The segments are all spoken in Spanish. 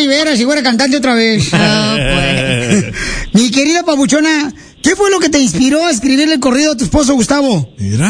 Rivera si fuera cantante otra vez. Pues. Mi querida papuchona, ¿qué fue lo que te inspiró a escribirle el corrido a tu esposo Gustavo? Mira.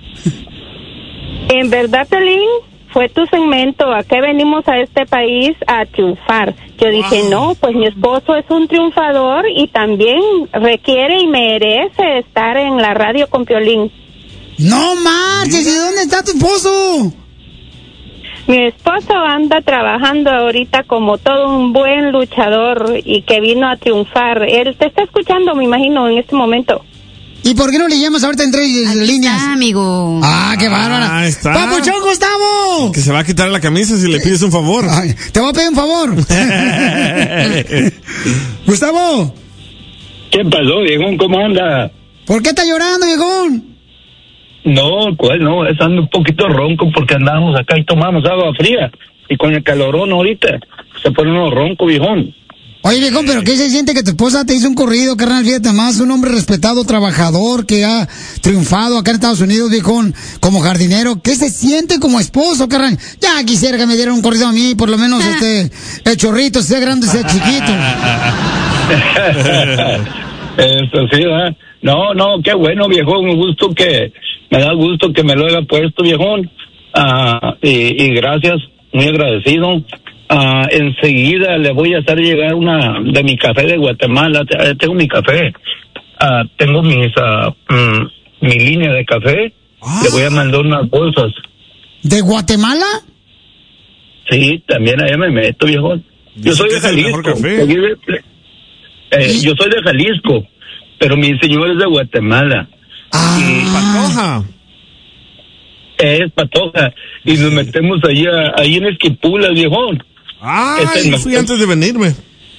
En verdad, Pelín, fue tu segmento. ¿A qué venimos a este país? A triunfar. Yo dije, no, pues mi esposo es un triunfador y también requiere y merece estar en la radio con Piolín. No marches, ¿y dónde está tu esposo? Mi esposo anda trabajando ahorita como todo un buen luchador y que vino a triunfar. Él te está escuchando, me imagino, en este momento. ¿Y por qué no le llamas ahorita en 3 líneas? Está, amigo. Ah, qué bárbara. Ahí está. ¡Papuchón Gustavo! Que se va a quitar la camisa si le pides un favor. Ay, te voy a pedir un favor. Gustavo. ¿Qué pasó, viejón? ¿Cómo anda? ¿Por qué estás llorando, viejón? No, ¿cuál no? Es ando un poquito ronco porque andábamos acá y tomamos agua fría. Y con el calorón ahorita se pone uno ronco, viejón. Oye, viejón, ¿pero qué se siente que tu esposa te hizo un corrido, carnal? Fíjate más, un hombre respetado, trabajador, que ha triunfado acá en Estados Unidos, viejón, como jardinero. ¿Qué se siente como esposo, carnal? Ya quisiera que me diera un corrido a mí, por lo menos el chorrito, sea grande, sea chiquito. Eso sí, ¿verdad? No, qué bueno, viejón, me da gusto que me lo haya puesto, viejón. Y gracias, muy agradecido. Enseguida le voy a hacer llegar una de mi café de Guatemala. Tengo mi café, tengo mi línea de café. Le voy a mandar unas bolsas. ¿De Guatemala? Sí, también allá me meto, viejo. Yo soy de Jalisco. Yo soy de Jalisco, pero mi señor es de Guatemala. Patoja. Es Patoja. Y nos metemos ahí en Esquipulas, viejón. Fui antes de venirme.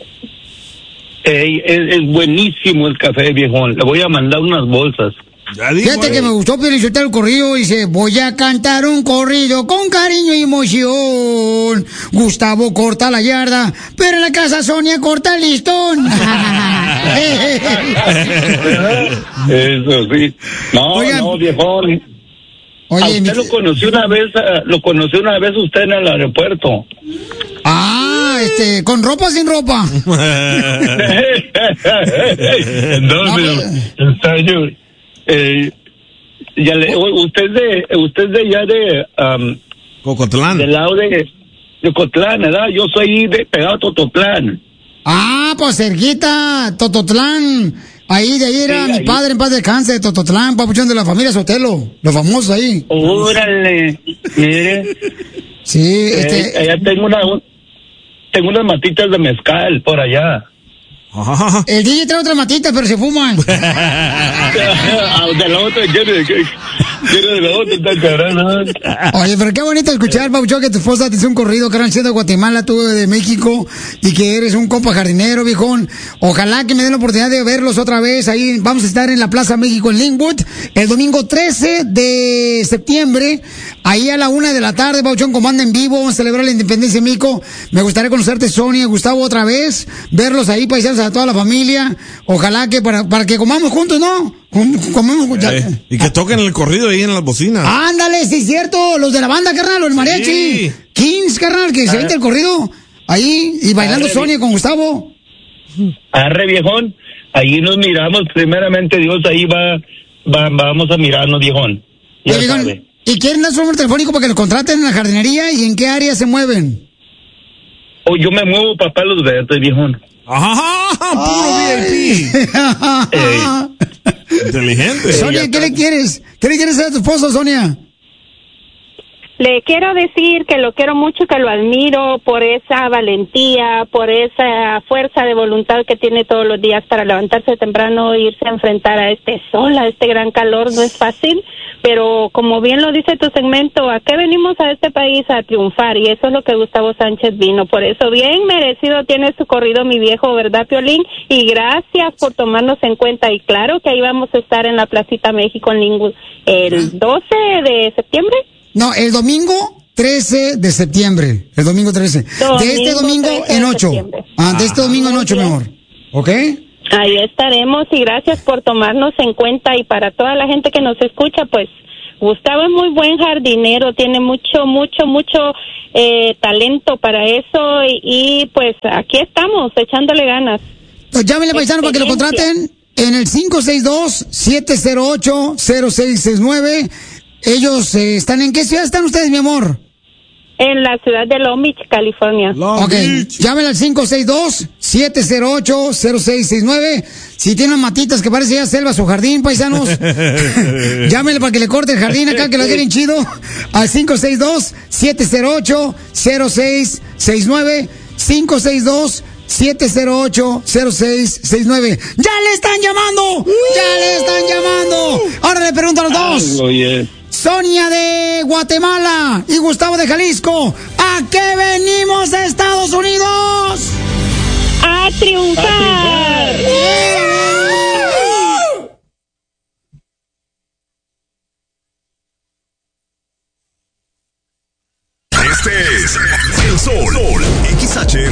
Es buenísimo el café, viejón. Le voy a mandar unas bolsas. Fíjate que me gustó el corrido. Dice, voy a cantar un corrido con cariño y emoción. Gustavo corta la yarda, pero en la casa Sonia corta el listón. Eso sí. No, viejón. Oye, a usted lo conocí una vez usted en el aeropuerto. ¿Con ropa o sin ropa? Usted de allá de Cocotlán. Del lado de Cocotlán, ¿verdad? Yo soy pegado a Tototlán. Pues cerquita, Tototlán. Ahí era mi padre en paz descanse, de Tototlán, papuchón, de la familia Sotelo, los famosos ahí. Órale, mire. Sí, allá tengo unas matitas de mezcal por allá. El DJ trae otra matita, pero se fuman. De la otra, quiere de la otra, está cabrón. Oye, pero qué bonito escuchar, Papuchón, que tu esposa te hizo un corrido, que eran siendo de Guatemala, tú de México, y que eres un compa jardinero, viejón. Ojalá que me den la oportunidad de verlos otra vez. Ahí vamos a estar en la Plaza México en Linwood, el domingo 13 de septiembre, ahí a la 1 de la tarde, Papuchón, comanda en vivo, vamos a celebrar la independencia de México. Me gustaría conocerte, Sonia, Gustavo, otra vez, verlos ahí, paisanos, a toda la familia. Ojalá que para que comamos juntos, ¿no? Comemos y que toquen el corrido ahí en las bocinas. Ándale, sí es cierto, los de la banda, carnal, los mariachi. Sí. Kings, carnal, que se vente el corrido ahí y bailando Sonia con Gustavo. Arre, viejón, ahí nos miramos, primeramente Dios, ahí vamos a mirarnos, viejón. Ya sabe. ¿Y quieren dar su número telefónico para que los contraten en la jardinería y en qué área se mueven? Yo me muevo para Palos Verdes, viejón. ¡Puro VIP! Inteligente. Sonia, ¿qué le quieres? ¿Qué le quieres hacer a tu esposo, Sonia? Le quiero decir que lo quiero mucho, que lo admiro por esa valentía, por esa fuerza de voluntad que tiene todos los días para levantarse temprano e irse a enfrentar a este sol, a este gran calor. No es fácil, pero como bien lo dice tu segmento, ¿a qué venimos a este país? A triunfar, y eso es lo que Gustavo Sánchez vino. Por eso, bien merecido tiene su corrido, mi viejo, ¿verdad, Piolín? Y gracias por tomarnos en cuenta. Y claro que ahí vamos a estar en la Placita México en Linwood el 12 de septiembre. No, el domingo 13 de septiembre. El domingo 13. De este domingo en 8. De este domingo en 8, mi amor. ¿Ok? Ahí estaremos y gracias por tomarnos en cuenta. Y para toda la gente que nos escucha, pues Gustavo es muy buen jardinero, tiene mucho talento para eso y pues aquí estamos, echándole ganas. Pues llámenle, paisano, para que lo contraten en el 562-708-0669. Ellos están, ¿en qué ciudad están ustedes, mi amor? En la ciudad de Long Beach, California. Long Beach. Llámenle al 562-708-0669. Si tienen matitas que parece ya selva su jardín, paisanos, llámenle para que le corte el jardín acá, que lo haga bien chido, al 562-708-0669. 562-708-0669. ¡Ya le están llamando! ¡Ya le están llamando! Ahora le pregunto a los dos. Sonia de Guatemala y Gustavo de Jalisco, ¿a qué venimos a Estados Unidos? ¡A triunfar!